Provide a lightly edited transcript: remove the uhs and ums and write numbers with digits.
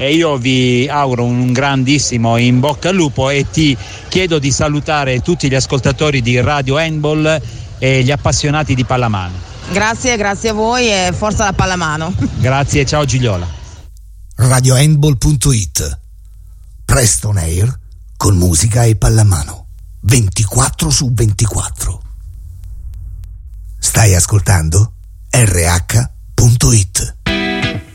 e io vi auguro un grandissimo in bocca al lupo e ti chiedo di salutare tutti gli ascoltatori di Radio Handball e gli appassionati di pallamano. Grazie a voi e forza la pallamano. Grazie, ciao Gigliola. RadioHandball.it Preston Air con musica e pallamano 24/24. Stai ascoltando RH.it.